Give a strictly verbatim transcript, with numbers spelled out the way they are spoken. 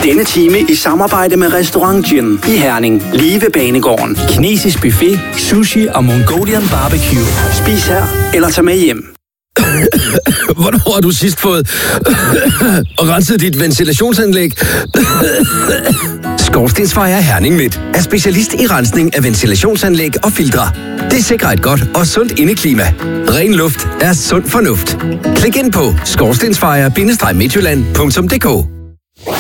Denne time i samarbejde med Restaurant Gin i Herning. Lige ved Banegården. Kinesisk buffet, sushi og Mongolian barbecue. Spis her eller tag med hjem. Hvornår har du sidst fået og renset dit ventilationsanlæg? Skorstensfejer Herning Midt er specialist i rensning af ventilationsanlæg og filtre. Det sikrer et godt og sundt indeklima. Ren luft er sund fornuft. Klik ind på skorstensfejer bindestreg midtjylland punktum d k.